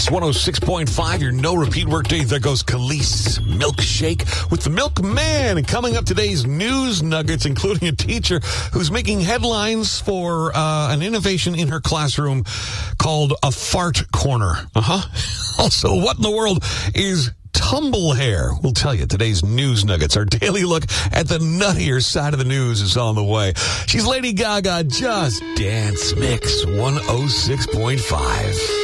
Mix 106.5, your no repeat workday. There goes Khalees Milkshake with the Milkman. And coming up, today's news nuggets, including a teacher who's making headlines for an innovation in her classroom called a fart corner. Also, what in the world is tumble hair? We'll tell you today's news nuggets. Our daily look at the nuttier side of the news is on the way. She's Lady Gaga. Just Dance Mix 106.5.